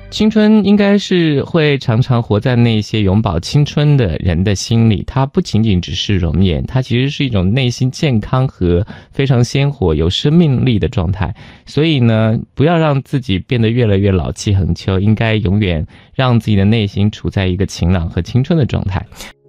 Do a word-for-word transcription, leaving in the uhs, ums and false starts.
青春应该是会常常活在那些永葆青春的人的心里，它不仅仅只是容颜，它其实是一种内心健康和非常鲜活有生命力的状态。所以呢，不要让自己变得越来越老气横秋，应该永远让自己的内心处在一个晴朗和青春的状态。